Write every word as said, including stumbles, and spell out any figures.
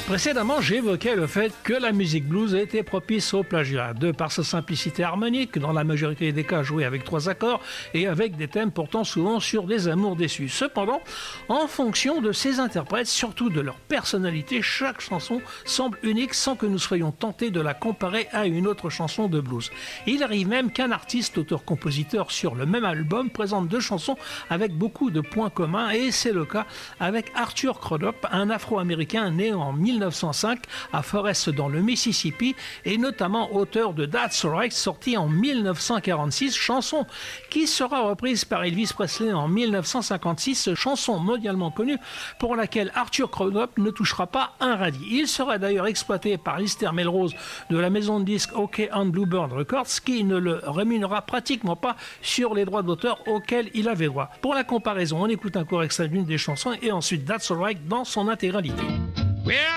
Précédemment, j'évoquais le fait que la musique blues était propice au plagiat, de par sa simplicité harmonique, dans la majorité des cas jouée avec trois accords, et avec des thèmes portant souvent sur des amours déçus. Cependant, en fonction de ses interprètes, surtout de leur personnalité, chaque chanson semble unique sans que nous soyons tentés de la comparer à une autre chanson de blues. Il arrive même qu'un artiste, auteur-compositeur sur le même album, présente deux chansons avec beaucoup de points communs, et c'est le cas avec Arthur Crudup, un Afro-Américain né en mille neuf cent cinq à Forest dans le Mississippi et notamment auteur de That's Alright sorti en mille neuf cent quarante-six, chanson qui sera reprise par Elvis Presley en mille neuf cent cinquante-six, chanson mondialement connue pour laquelle Arthur Crudup ne touchera pas un radis. Il sera d'ailleurs exploité par Lister Melrose de la maison de disques OK and Bluebird Records qui ne le rémunérera pratiquement pas sur les droits d'auteur auxquels il avait droit. Pour la comparaison, on écoute un court extrait d'une des chansons et ensuite That's Alright dans son intégralité. Well,